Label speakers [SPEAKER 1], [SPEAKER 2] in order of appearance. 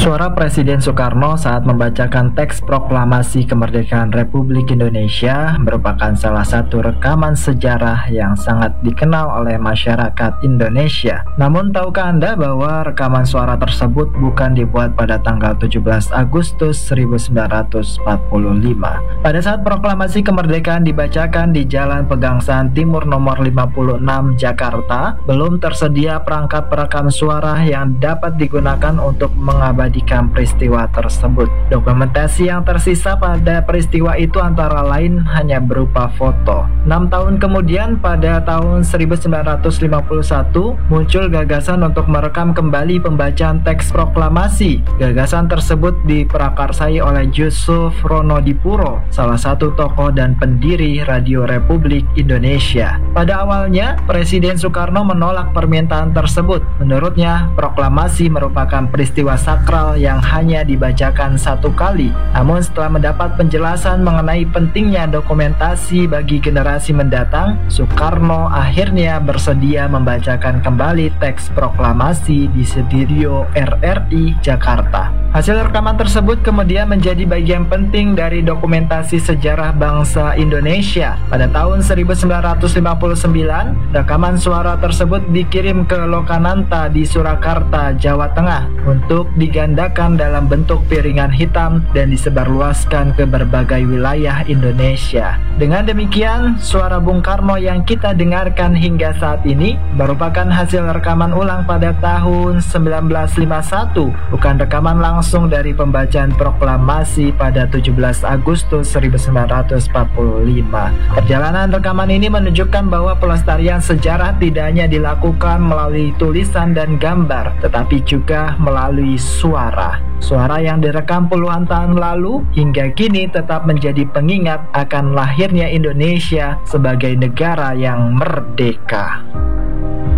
[SPEAKER 1] Suara Presiden Soekarno saat membacakan teks proklamasi kemerdekaan Republik Indonesia merupakan salah satu rekaman sejarah yang sangat dikenal oleh masyarakat Indonesia. Namun tahukah Anda bahwa rekaman suara tersebut bukan dibuat pada tanggal 17 Agustus 1945? Pada saat proklamasi kemerdekaan dibacakan di Jalan Pegangsaan Timur nomor 56 Jakarta, belum tersedia perangkat perekam suara yang dapat digunakan untuk mengabadikan peristiwa tersebut. Dokumentasi yang tersisa pada peristiwa itu antara lain hanya berupa foto. 6 tahun kemudian, pada tahun 1951, muncul gagasan untuk merekam kembali pembacaan teks proklamasi. Gagasan tersebut diprakarsai oleh Yusuf Ronodipuro, salah satu tokoh dan pendiri Radio Republik Indonesia. Pada awalnya, Presiden Soekarno menolak permintaan tersebut. Menurutnya, proklamasi merupakan peristiwa sakral yang hanya dibacakan satu kali. Namun setelah mendapat penjelasan mengenai pentingnya dokumentasi bagi generasi mendatang, Soekarno akhirnya bersedia membacakan kembali teks proklamasi di studio RRI Jakarta. Hasil rekaman tersebut kemudian menjadi bagian penting dari dokumentasi sejarah bangsa Indonesia. Pada tahun 1959, rekaman suara tersebut dikirim ke Lokananta di Surakarta, Jawa Tengah untuk digandakan dalam bentuk piringan hitam dan disebarluaskan ke berbagai wilayah Indonesia. Dengan demikian, suara Bung Karno yang kita dengarkan hingga saat ini merupakan hasil rekaman ulang pada tahun 1951, bukan rekaman langsung dari pembacaan proklamasi pada 17 Agustus 1945. Perjalanan rekaman ini menunjukkan bahwa pelestarian sejarah tidak hanya dilakukan melalui tulisan dan gambar, tetapi juga melalui suara. Suara yang direkam puluhan tahun lalu hingga kini tetap menjadi pengingat akan lahirnya Indonesia sebagai negara yang merdeka.